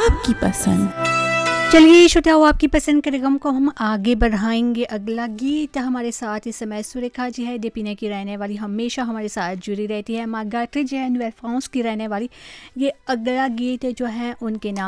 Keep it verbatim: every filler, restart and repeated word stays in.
आपकी पसंद। चलिए श्रोताओ, आपकी पसंद कार्यक्रम को हम आगे बढ़ाएंगे। अगला गीत हमारे साथ इस समय सुरेखा जी है, डेपिने की रहने वाली, हमेशा हमारे साथ जुड़ी रहती है। मार्गारेट जी है, न्यूएल्फ्रांस की रहने वाली। ये अगला गीत जो है उनके नाम